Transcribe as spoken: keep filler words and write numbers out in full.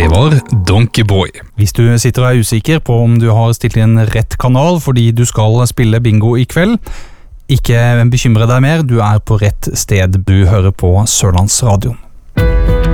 Det var Donkeyboy. Hvis du sitter og er usikker på om du har stilt inn rett kanal fordi du skal spille bingo i kveld, ikke bekymre deg mer, du er på rett sted. Du hører på Sørlandsradioen.